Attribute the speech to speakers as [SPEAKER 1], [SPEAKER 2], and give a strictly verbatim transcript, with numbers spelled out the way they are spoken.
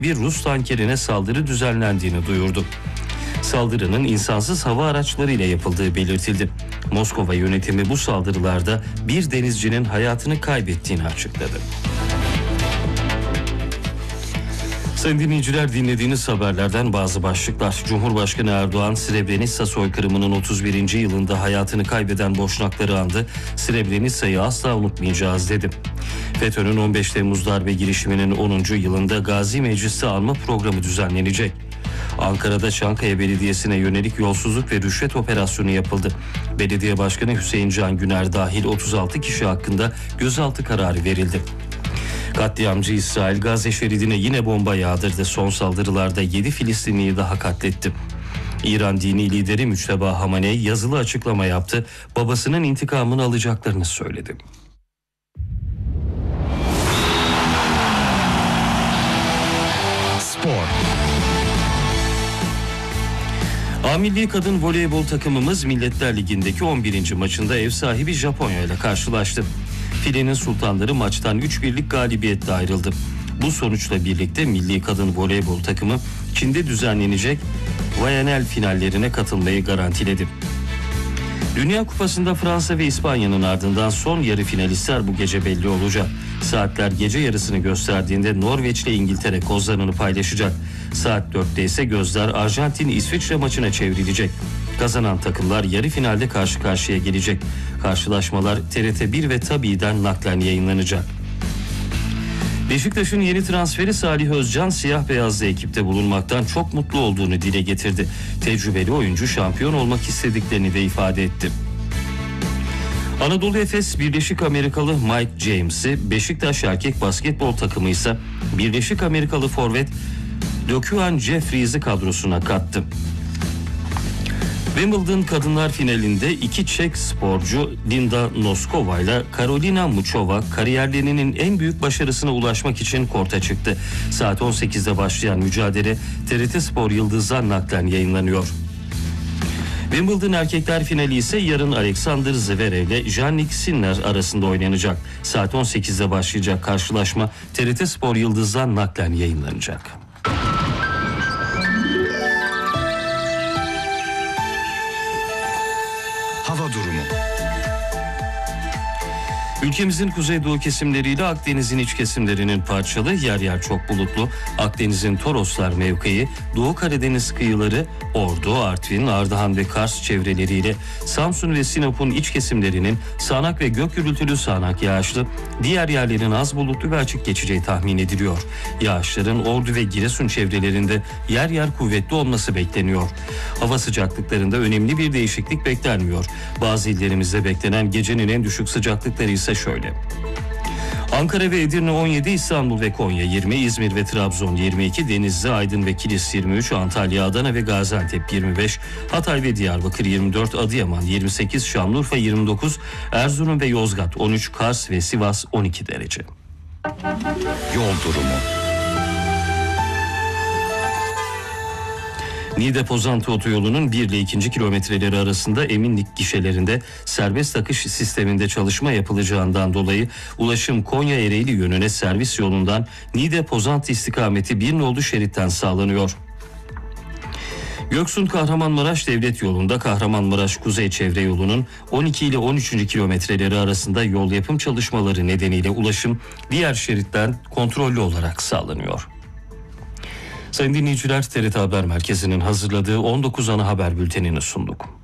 [SPEAKER 1] bir Rus tankerine saldırı düzenlendiğini duyurdu. Saldırının insansız hava araçlarıyla yapıldığı belirtildi. Moskova yönetimi bu saldırılarda bir denizcinin hayatını kaybettiğini açıkladı. Sayın dinleyiciler, dinlediğiniz haberlerden bazı başlıklar. Cumhurbaşkanı Erdoğan, Srebrenica soykırımının otuz birinci yılında hayatını kaybeden Boşnakları andı. Srebrenica'yı asla unutmayacağız dedi. FETÖ'nün on beş Temmuz darbe girişiminin onuncu yılında Gazi Meclis'te anma programı düzenlenecek. Ankara'da Çankaya Belediyesi'ne yönelik yolsuzluk ve rüşvet operasyonu yapıldı. Belediye Başkanı Hüseyin Can Güner dahil otuz altı kişi hakkında gözaltı kararı verildi. Katliamcı İsrail Gazze şeridine yine bomba yağdırdı. Son saldırılarda yedi Filistinliyi daha katletti. İran dini lideri Müçteba Hamaney yazılı açıklama yaptı. Babasının intikamını alacaklarını söyledi.
[SPEAKER 2] Spor.
[SPEAKER 1] A Milli Kadın Voleybol takımımız Milletler Ligi'ndeki on birinci maçında ev sahibi Japonya ile karşılaştı. Filenin sultanları maçtan üç birlik galibiyetle ayrıldı. Bu sonuçla birlikte Milli Kadın Voleybol takımı Çin'de düzenlenecek Viyanel finallerine katılmayı garantiledi. Dünya Kupası'nda Fransa ve İspanya'nın ardından son yarı finalistler bu gece belli olacak. Saatler gece yarısını gösterdiğinde Norveç ile İngiltere kozlarını paylaşacak. Saat dörtte ise gözler Arjantin-İsviçre maçına çevrilecek. Kazanan takımlar yarı finalde karşı karşıya gelecek. Karşılaşmalar T R T bir ve Tabi'den naklen yayınlanacak. Beşiktaş'ın yeni transferi Salih Özcan siyah beyazlı ekipte bulunmaktan çok mutlu olduğunu dile getirdi. Tecrübeli oyuncu şampiyon olmak istediklerini de ifade etti. Anadolu Efes Birleşik Amerikalı Mike James'i, Beşiktaş erkek basketbol takımı ise Birleşik Amerikalı forvet Döküan Jeffries'i kadrosuna kattı. Wimbledon kadınlar finalinde iki Çek sporcu Linda Noskova ile Karolina Muchova kariyerlerinin en büyük başarısına ulaşmak için korta çıktı. Saat on sekizde başlayan mücadele T R T Spor Yıldız'dan naklen yayınlanıyor. Wimbledon erkekler finali ise yarın Alexander Zverev ile Jannik Sinner arasında oynanacak. Saat on sekizde başlayacak karşılaşma T R T Spor Yıldız'dan naklen yayınlanacak.
[SPEAKER 2] Hava durumu.
[SPEAKER 1] Ülkemizin kuzeydoğu kesimleriyle Akdeniz'in iç kesimlerinin parçalı, yer yer çok bulutlu. Akdeniz'in Toroslar mevkii, Doğu Karadeniz kıyıları, Ordu, Artvin, Ardahan ve Kars çevreleriyle Samsun ve Sinop'un iç kesimlerinin sağanak ve gök gürültülü sağanak yağışlı, diğer yerlerin az bulutlu ve açık geçeceği tahmin ediliyor. Yağışların Ordu ve Giresun çevrelerinde yer yer kuvvetli olması bekleniyor. Hava sıcaklıklarında önemli bir değişiklik beklenmiyor. Bazı illerimizde beklenen gecenin en düşük sıcaklıkları ise şöyle. Ankara ve Edirne on yedi, İstanbul ve Konya yirmi, İzmir ve Trabzon yirmi iki, Denizli, Aydın ve Kilis yirmi üç, Antalya, Adana ve Gaziantep yirmi beş, Hatay ve Diyarbakır yirmi dört, Adıyaman yirmi sekiz, Şanlıurfa yirmi dokuz, Erzurum ve Yozgat on üç, Kars ve Sivas on iki derece.
[SPEAKER 2] Yol durumu.
[SPEAKER 1] Niğde-Pozantı otoyolunun bir ile ikinci kilometreleri arasında eminlik gişelerinde serbest akış sisteminde çalışma yapılacağından dolayı ulaşım Konya-Ereğli yönüne servis yolundan Niğde-Pozantı istikameti bir nolu şeritten sağlanıyor. Göksun-Kahramanmaraş Devlet Yolu'nda Kahramanmaraş Kuzey Çevre Yolu'nun on iki ile on üçüncü kilometreleri arasında yol yapım çalışmaları nedeniyle ulaşım diğer şeritten kontrollü olarak sağlanıyor. Sayın dinleyiciler, T R T Haber Merkezi'nin hazırladığı on dokuz ana haber bültenini sunduk.